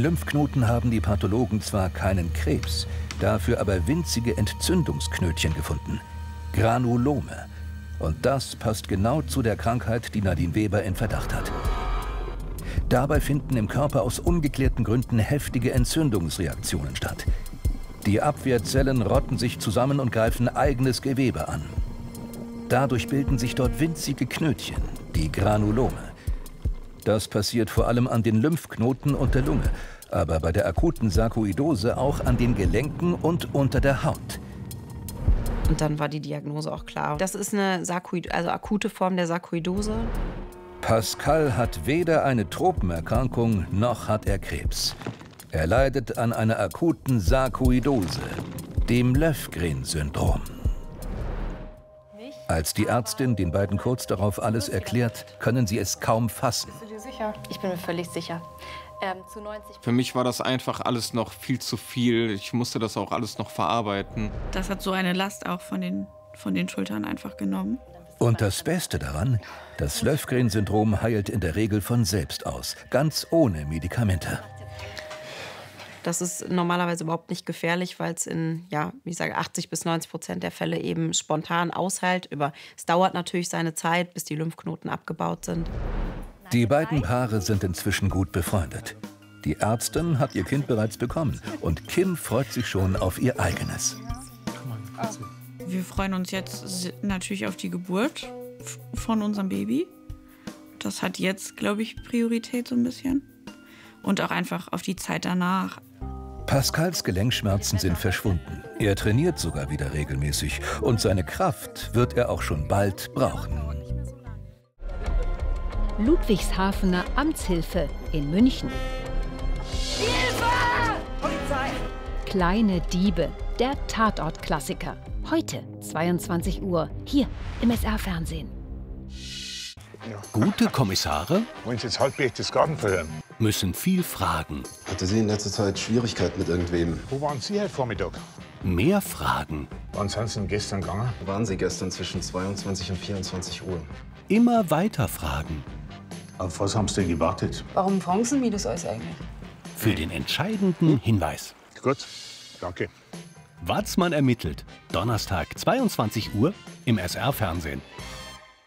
Lymphknoten haben die Pathologen zwar keinen Krebs, dafür aber winzige Entzündungsknötchen gefunden. Granulome. Und das passt genau zu der Krankheit, die Nadine Weber in Verdacht hat. Dabei finden im Körper aus ungeklärten Gründen heftige Entzündungsreaktionen statt. Die Abwehrzellen rotten sich zusammen und greifen eigenes Gewebe an. Dadurch bilden sich dort winzige Knötchen, die Granulome. Das passiert vor allem an den Lymphknoten und der Lunge, aber bei der akuten Sarkoidose auch an den Gelenken und unter der Haut. Und dann war die Diagnose auch klar. Das ist eine akute Form der Sarkoidose. Pascal hat weder eine Tropenerkrankung noch hat er Krebs. Er leidet an einer akuten Sarkoidose, dem Löfgren-Syndrom. Als die Ärztin den beiden kurz darauf alles erklärt, können sie es kaum fassen. Bist du dir sicher? Ich bin mir völlig sicher. Zu 90%. Für mich war das einfach alles noch viel zu viel. Ich musste das auch alles noch verarbeiten. Das hat so eine Last auch von den Schultern einfach genommen. Und das Beste daran, das Löfgren-Syndrom heilt in der Regel von selbst aus, ganz ohne Medikamente. Das ist normalerweise überhaupt nicht gefährlich, weil es in, wie ich sage, 80-90% der Fälle eben spontan ausheilt. Es dauert natürlich seine Zeit, bis die Lymphknoten abgebaut sind. Die beiden Paare sind inzwischen gut befreundet. Die Ärztin hat ihr Kind bereits bekommen und Kim freut sich schon auf ihr eigenes. Wir freuen uns jetzt natürlich auf die Geburt von unserem Baby. Das hat jetzt, glaube ich, Priorität so ein bisschen. Und auch einfach auf die Zeit danach. Pascals Gelenkschmerzen sind verschwunden. Er trainiert sogar wieder regelmäßig und seine Kraft wird er auch schon bald brauchen. Ludwigshafener Amtshilfe in München. Hilfe! Polizei! Kleine Diebe, der Tatort-Klassiker. Heute, 22 Uhr, hier im SR-Fernsehen. Gute Kommissare Wollen Sie jetzt halbwegs Garten verhören? müssen viel fragen. Hatte sie in letzter Zeit Schwierigkeiten mit irgendwem? Wo waren Sie heute Vormittag? Mehr Fragen. Wann sind Sie denn gestern gegangen? Waren Sie gestern zwischen 22 und 24 Uhr? Immer weiter fragen. Auf was haben Sie denn gewartet? Warum fragen Sie mich das alles eigentlich? Für den entscheidenden Hinweis. Gut, danke. Watzmann ermittelt. Donnerstag, 22 Uhr im SR-Fernsehen.